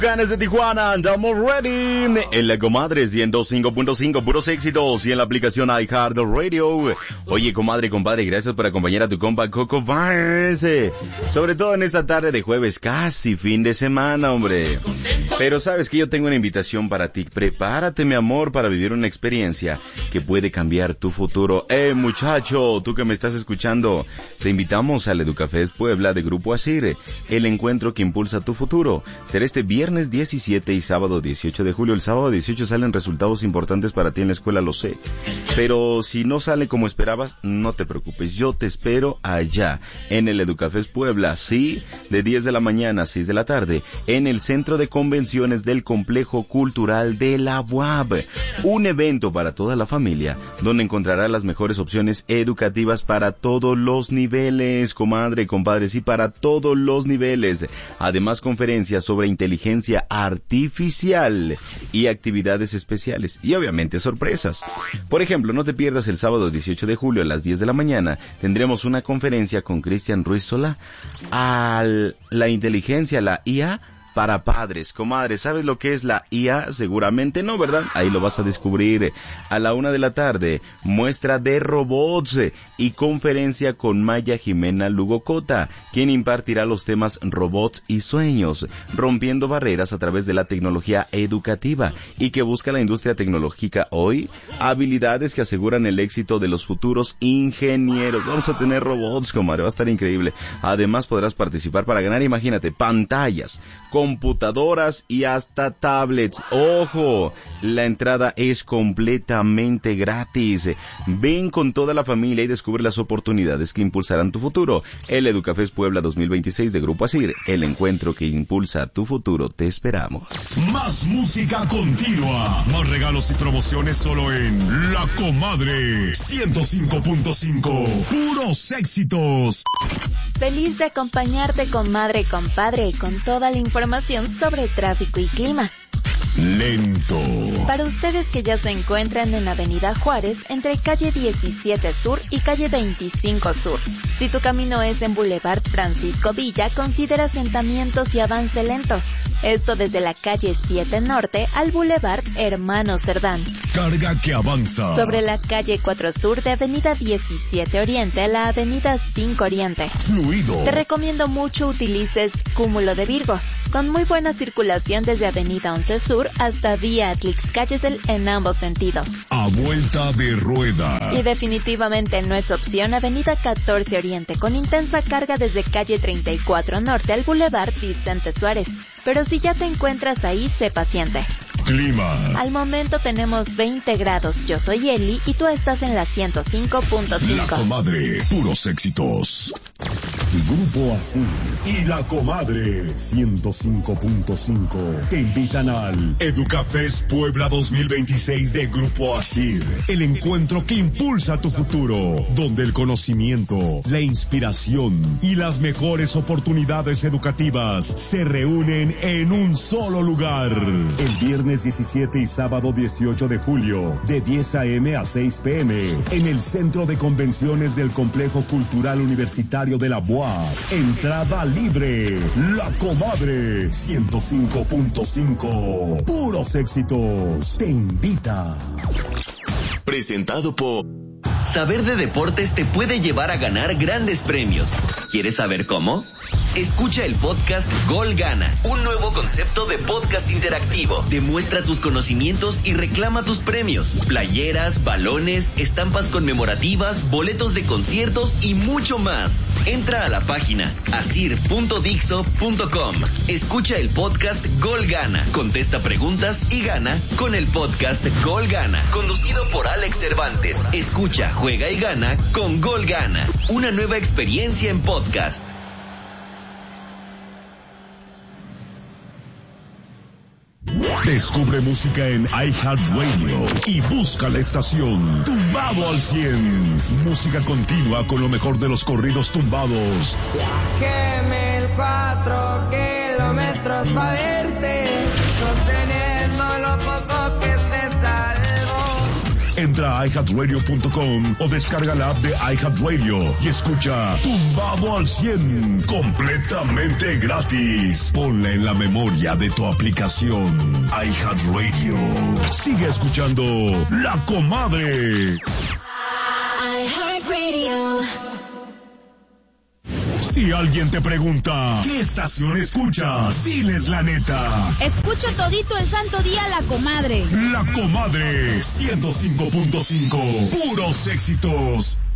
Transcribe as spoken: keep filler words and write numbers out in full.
Ganes de Tijuana, andamos ready. En la comadre ciento cinco punto cinco, puros éxitos. Y en la aplicación iHeartRadio. Oye, comadre, compadre, gracias por acompañar a tu compa Coco Vance. Sobre todo en esta tarde de jueves, casi fin de semana, hombre. Pero sabes que yo tengo una invitación para ti. Prepárate, mi amor, para vivir una experiencia que puede cambiar tu futuro. Eh, muchacho, tú que me estás escuchando, te invitamos al Educafest Puebla de Grupo Asir, el encuentro que impulsa tu futuro. Será este viernes diecisiete y sábado dieciocho de julio. El sábado dieciocho salen resultados importantes para ti en la escuela, lo sé. Pero si no sale como esperabas, no te preocupes. Yo te espero allá, en el Educafest Puebla, sí, de diez de la mañana a seis de la tarde, en el Centro de Convenciones del Complejo Cultural de la U A B. Un evento para toda la familia, donde encontrarás las mejores opciones educativas para todos los niveles, comadre, compadres, y para todos los niveles. Además, conferencias sobre inteligencia artificial y actividades especiales y obviamente sorpresas. Por ejemplo, no te pierdas el sábado dieciocho de julio a las diez de la mañana. Tendremos una conferencia con Cristian Ruiz Solá a la inteligencia, la I A para padres. Comadre, ¿sabes lo que es la I A? Seguramente no, ¿verdad? Ahí lo vas a descubrir. A la una de la tarde, muestra de robots y conferencia con Maya Jimena Lugo Cota, quien impartirá los temas robots y sueños, rompiendo barreras a través de la tecnología educativa y que busca la industria tecnológica hoy, habilidades que aseguran el éxito de los futuros ingenieros. Vamos a tener robots, comadre, va a estar increíble. Además podrás participar para ganar, imagínate, pantallas, computadoras y hasta tablets. ¡Ojo! La entrada es completamente gratis. Ven con toda la familia y descubre las oportunidades que impulsarán tu futuro. El Educafest Puebla dos mil veintiséis de Grupo Asir, el encuentro que impulsa tu futuro. Te esperamos. Más música continua, más regalos y promociones solo en La Comadre ciento cinco punto cinco. Puros éxitos. Feliz de acompañarte, comadre y compadre, y con toda la información sobre tráfico y clima. Lento. Para ustedes que ya se encuentran en Avenida Juárez, entre calle diecisiete Sur y calle veinticinco Sur. Si tu camino es en Boulevard Francisco Villa, considera asentamientos y avance lento. Esto desde la calle siete Norte al Boulevard Hermano Cerdán. Carga que avanza. Sobre la calle cuatro Sur de Avenida diecisiete Oriente a la Avenida cinco Oriente. Fluido. Te recomiendo mucho utilices Cúmulo de Virgo, con muy buena circulación desde Avenida once Sur hasta Vía Atlix Callesdel en ambos sentidos. A vuelta de rueda. Y definitivamente no es opción Avenida catorce Oriente, con intensa carga desde calle treinta y cuatro Norte al Boulevard Vicente Suárez. Pero si ya te encuentras ahí, sé paciente. Clima. Al momento tenemos veinte grados. Yo soy Eli y tú estás en la ciento cinco punto cinco. La Comadre, puros éxitos. Grupo Asir y La Comadre ciento cinco punto cinco te invitan al Educafest Puebla dos mil veintiséis de Grupo Asir, el encuentro que impulsa tu futuro, donde el conocimiento, la inspiración y las mejores oportunidades educativas se reúnen en un solo lugar. El viernes diecisiete y sábado dieciocho de julio, de diez a eme a seis pe eme, en el Centro de Convenciones del Complejo Cultural Universitario de la U A B. Entrada libre. La Comadre ciento cinco punto cinco. Puros éxitos. Te invita. Presentado por... Saber de deportes te puede llevar a ganar grandes premios. ¿Quieres saber cómo? Escucha el podcast Gol Gana, un nuevo concepto de podcast interactivo. Demuestra tus conocimientos y reclama tus premios. Playeras, balones, estampas conmemorativas, boletos de conciertos y mucho más. Entra a la página asir punto dixo punto com. Escucha el podcast Gol Gana, contesta preguntas y gana con el podcast Gol Gana, conducido por Alex Cervantes. Escucha, juega y gana con Gol Gana, una nueva experiencia en podcast. Descubre música en iHeartRadio y busca la estación Tumbado al cien. Música continua con lo mejor de los corridos tumbados. Viajé mil cuatro kilómetros para verte, sosteniendo lo poco que se salvó. Entra a i heart radio punto com o descarga la app de iHeartRadio y escucha Tumbado al cien completamente gratis. Ponla en la memoria de tu aplicación iHeartRadio. Sigue escuchando La Comadre. iHeartRadio. Si alguien te pregunta, ¿qué estación escuchas? Diles la neta. Escucho todito el santo día La Comadre. La Comadre, ciento cinco punto cinco, puros éxitos.